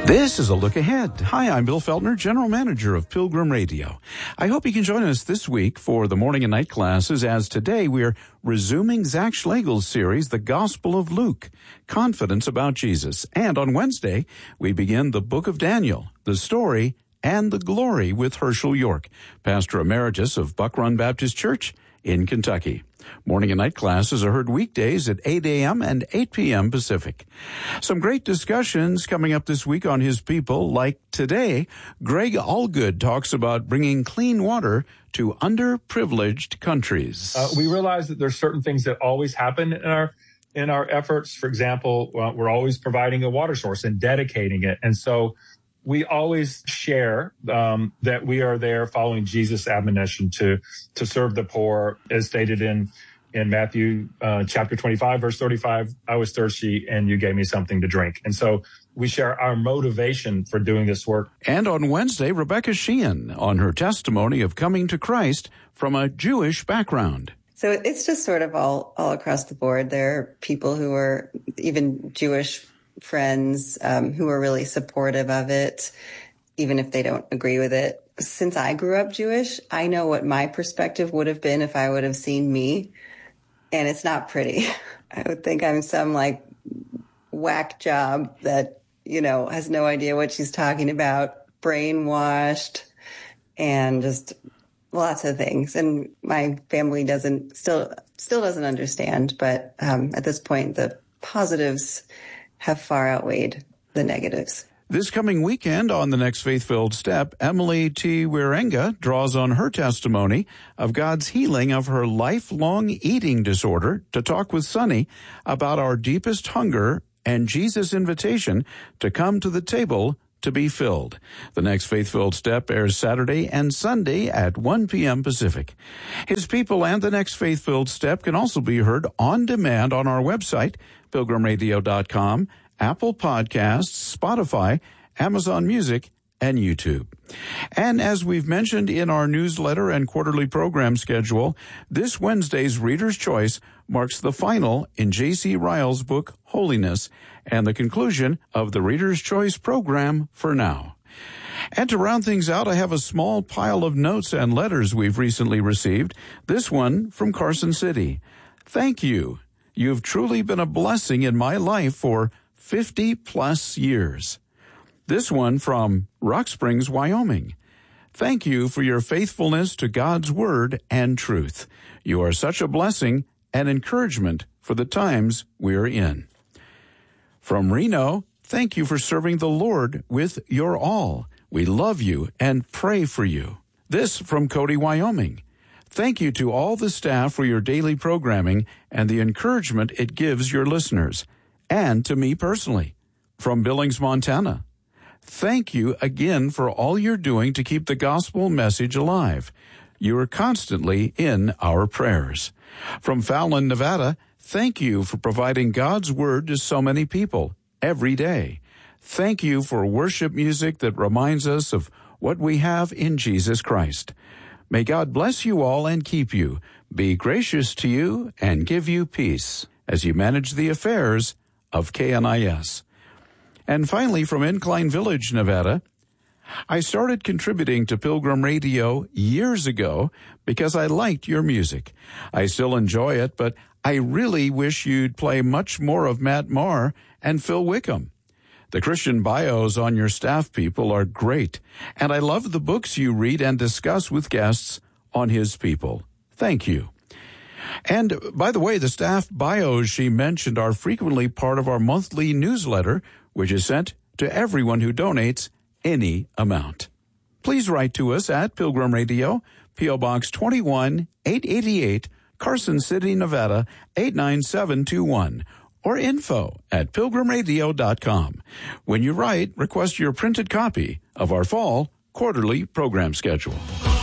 This is a look ahead. Hi, I'm Bill Feltner, General Manager of Pilgrim Radio. I hope you can join us this week for the morning and night classes, as today we are resuming Zach Schlegel's series, The Gospel of Luke, Confidence About Jesus. And on Wednesday, we begin the book of Daniel, the story and the glory with Herschel York, Pastor Emeritus of Buck Run Baptist Church in Kentucky. Morning and night classes are heard weekdays at 8 a.m. and 8 p.m. Pacific. Some great discussions coming up this week on His people, like today, Greg Allgood talks about bringing clean water to underprivileged countries. We realize that there's certain things that always happen in our efforts. For example, we're always providing a water source and dedicating it. And so we always share that we are there following Jesus' admonition to serve the poor, as stated in Matthew chapter 25, verse 35, I was thirsty and you gave me something to drink. And so we share our motivation for doing this work. And on Wednesday, Rebecca Sheehan on her testimony of coming to Christ from a Jewish background. So it's just sort of all across the board. There are people who are even Jewish friends who are really supportive of it, even if they don't agree with it. Since I grew up Jewish, I know what my perspective would have been if I would have seen me, and it's not pretty. I would think I'm some like whack job that, has no idea what she's talking about, brainwashed, and just lots of things. And my family still doesn't understand, but at this point, the positives have far outweighed the negatives. This coming weekend on the next Faith-Filled Step, Emily T. Wirenga draws on her testimony of God's healing of her lifelong eating disorder to talk with Sunny about our deepest hunger and Jesus' invitation to come to the table to be filled. The next Faith-Filled Step airs Saturday and Sunday at 1 p.m. Pacific. His people and the next Faith-Filled Step can also be heard on demand on our website, pilgrimradio.com, Apple Podcasts, Spotify, Amazon Music, and YouTube. And as we've mentioned in our newsletter and quarterly program schedule, this Wednesday's Reader's Choice marks the final in J.C. Ryle's book, Holiness, and the conclusion of the Reader's Choice program for now. And to round things out, I have a small pile of notes and letters we've recently received. This one from Carson City. Thank you. You've truly been a blessing in my life for 50-plus years. This one from Rock Springs, Wyoming. Thank you for your faithfulness to God's Word and truth. You are such a blessing and encouragement for the times we're in. From Reno, thank you for serving the Lord with your all. We love you and pray for you. This from Cody, Wyoming. Thank you to all the staff for your daily programming and the encouragement it gives your listeners, and to me personally. From Billings, Montana. Thank you again for all you're doing to keep the gospel message alive. You are constantly in our prayers. From Fallon, Nevada, thank you for providing God's Word to so many people every day. Thank you for worship music that reminds us of what we have in Jesus Christ. May God bless you all and keep you, be gracious to you, and give you peace as you manage the affairs of KNIS. And finally, from Incline Village, Nevada, I started contributing to Pilgrim Radio years ago because I liked your music. I still enjoy it, but I really wish you'd play much more of Matt Maher and Phil Wickham. The Christian bios on your staff people are great, and I love the books you read and discuss with guests on His people. Thank you. And by the way, the staff bios she mentioned are frequently part of our monthly newsletter, which is sent to everyone who donates any amount. Please write to us at Pilgrim Radio, P.O. Box 21, 888, Carson City, Nevada, 89721. Or info@pilgrimradio.com. When you write, request your printed copy of our fall quarterly program schedule.